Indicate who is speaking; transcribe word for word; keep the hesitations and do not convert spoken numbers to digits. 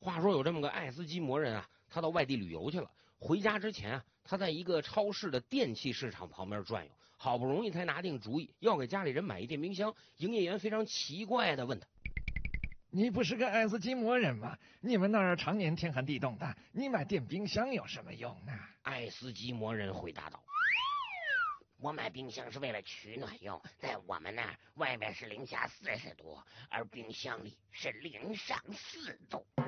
Speaker 1: 话说有这么个爱斯基摩人啊，他到外地旅游去了。回家之前啊，他在一个超市的电器市场旁边转悠，好不容易才拿定主意要给家里人买一电冰箱。营业员非常奇怪的问他：“
Speaker 2: 你不是个爱斯基摩人吗？你们那儿常年天寒地冻的，你买电冰箱有什么用呢？”
Speaker 1: 爱斯基摩人回答道：“我买冰箱是为了取暖用，在我们那儿，外面是零下四十度，而冰箱里是零上四度。”